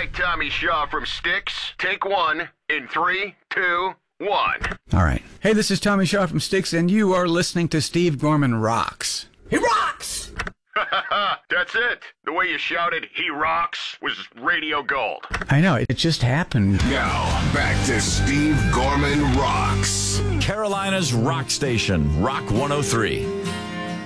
right, Tommy Shaw from Styx. Take one in 3, 2, 1. All right. Hey, this is Tommy Shaw from Styx, and you are listening to Steve Gorman Rocks. He rocks! That's it. The way you shouted, "He rocks," was radio gold. I know, it just happened. Now, back to Steve Gorman Rocks. Carolina's rock station, Rock 103.